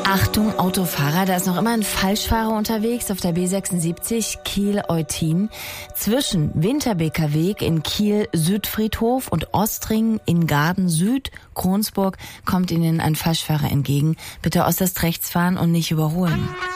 Achtung, Autofahrer, da ist noch immer ein Falschfahrer unterwegs auf der B76 Kiel-Eutin. Zwischen Winterbeker Weg in Kiel-Südfriedhof und Ostringen in Garden-Süd, Kronsburg, kommt Ihnen ein Falschfahrer entgegen. Bitte äußerst rechts fahren und nicht überholen.